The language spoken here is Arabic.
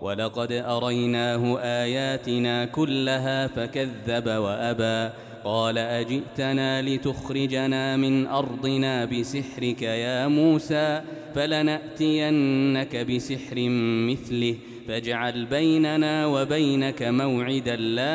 ولقد أريناه آياتنا كلها فكذب وأبى قال أجئتنا لتخرجنا من أرضنا بسحرك يا موسى فلنأتينك بسحر مثله فاجعل بيننا وبينك موعدا لا